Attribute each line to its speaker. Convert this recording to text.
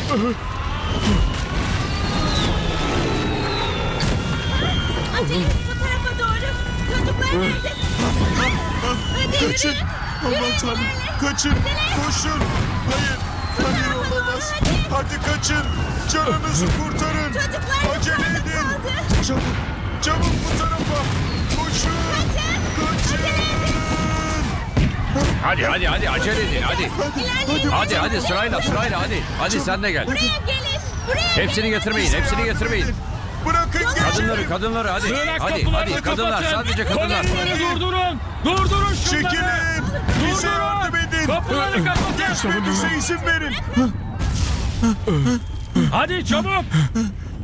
Speaker 1: Acele bu tarafa doğru. Çocuklar nerede? Hadi
Speaker 2: Kaçın.
Speaker 1: yürüyün.
Speaker 2: Aman tanrım. Kaçın. Koşun. Hayır. Hayır olamaz. Hadi kaçın. Canınızı kurtarın.
Speaker 1: Çocuklar
Speaker 2: Acele
Speaker 1: yukarıda
Speaker 2: edin.
Speaker 1: kaldı.
Speaker 2: Çabuk. Çabuk bu tarafa. Koşun. Kaçın.
Speaker 3: Hadi acele edin hadi. Hadi sırayla hadi. Hadi sen de gel.
Speaker 1: Buraya gelin. Buraya
Speaker 3: Hepsini getirmeyin.
Speaker 2: Bırakın geçin.
Speaker 3: Kadınları hadi.
Speaker 4: Sığınak
Speaker 3: Hadi
Speaker 4: kapılarını
Speaker 3: kadınlar
Speaker 4: kapatın.
Speaker 3: sadece kadınlar.
Speaker 4: Kolonları durdurun. Durdurun şunları.
Speaker 2: Çekilin. Bize yardım edin.
Speaker 4: Kapıları kapatın.
Speaker 2: Geçmemize izin verin.
Speaker 4: Hadi çabuk.